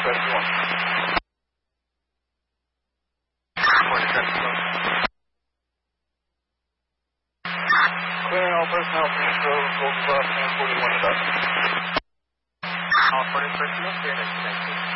Clearing all personnel from this road, Gold Cross, 41 to dusk. All 40 personnel, clear next